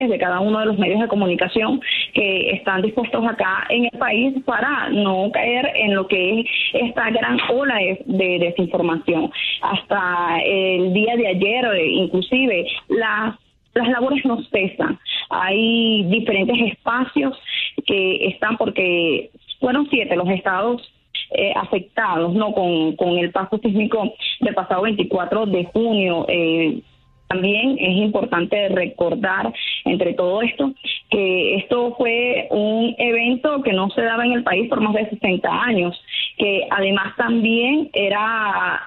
de cada uno de los medios de comunicación que están dispuestos acá en el país para no caer en lo que es esta gran ola de desinformación. Hasta el día de ayer, inclusive, las labores no cesan. Hay diferentes espacios que están, porque fueron 7 los estados afectados, ¿no? Con el paso sísmico del pasado 24 de junio. También es importante recordar, entre todo esto, que esto fue un evento que no se daba en el país por más de 60 años, que además también era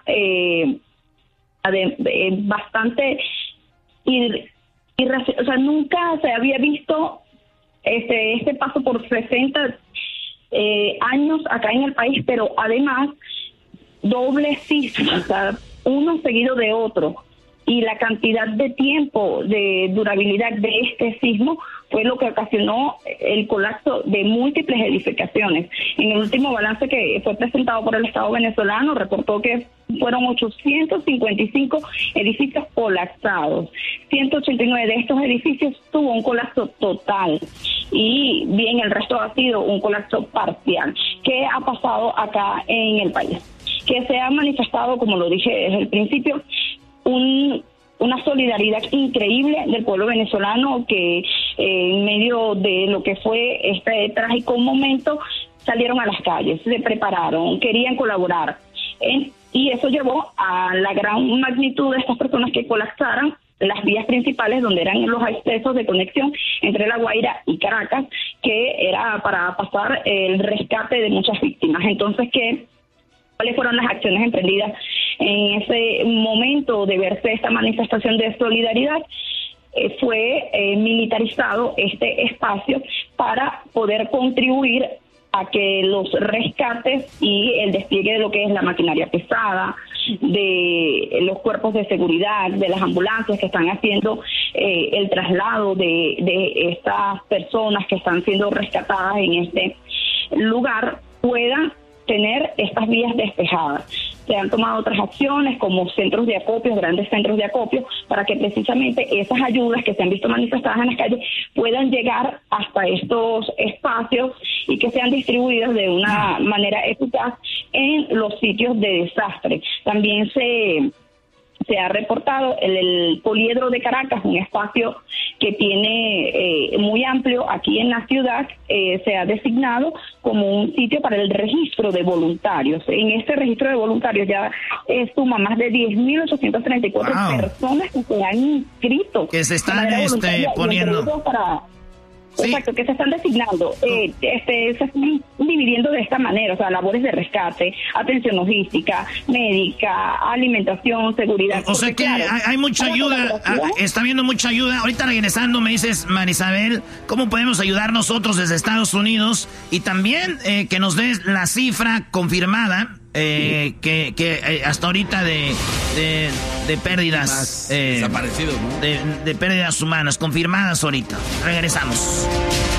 bastante... o sea, nunca se había visto este paso por 60 años acá en el país, pero además doble sismo, o sea, uno seguido de otro. Y la cantidad de tiempo de durabilidad de este sismo fue lo que ocasionó el colapso de múltiples edificaciones. En el último balance que fue presentado por el Estado venezolano, reportó que fueron 855 edificios colapsados. 189 de estos edificios tuvo un colapso total y bien el resto ha sido un colapso parcial. ¿Qué ha pasado acá en el país? Que se ha manifestado, como lo dije desde el principio, una solidaridad increíble del pueblo venezolano que en medio de lo que fue este trágico momento salieron a las calles, se prepararon, querían colaborar. Y eso llevó a la gran magnitud de estas personas que colapsaran las vías principales donde eran los accesos de conexión entre La Guaira y Caracas, que era para pasar el rescate de muchas víctimas. Entonces, ¿cuáles fueron las acciones emprendidas en ese momento de verse esta manifestación de solidaridad? Fue militarizado este espacio para poder contribuir a que los rescates y el despliegue de lo que es la maquinaria pesada, de los cuerpos de seguridad, de las ambulancias que están haciendo el traslado de estas personas que están siendo rescatadas en este lugar, puedan tener estas vías despejadas. Se han tomado otras acciones como centros de acopio, grandes centros de acopio, para que precisamente esas ayudas que se han visto manifestadas en las calles puedan llegar hasta estos espacios y que sean distribuidos de una manera eficaz en los sitios de desastre. También se ha reportado el poliedro de Caracas, un espacio que tiene muy amplio aquí en la ciudad, se ha designado como un sitio para el registro de voluntarios. En este registro de voluntarios ya suma más de 10.834 personas que se han inscrito. Que se están poniendo... Sí. Exacto, que se están designando, se están dividiendo de esta manera, o sea, labores de rescate, atención logística, médica, alimentación, seguridad. O sea que claro, hay mucha ayuda, está habiendo mucha ayuda. Ahorita regresando me dices, Marisabel, ¿cómo podemos ayudar nosotros desde Estados Unidos? Y también que nos des la cifra confirmada que hasta ahorita de pérdidas desaparecidos, ¿no? de pérdidas humanas confirmadas ahorita. Regresamos.